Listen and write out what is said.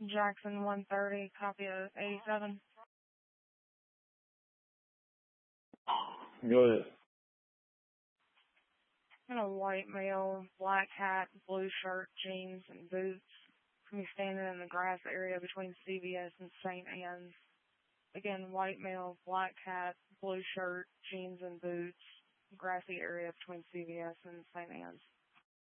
Jackson 130, copy of 87. Go ahead. And a white male, black hat, blue shirt, jeans, and boots. He's standing in the grass area between CVS and St. Anne's. Again, white male, black hat, blue shirt, jeans, and boots. Grassy area between CVS and St. Anne's.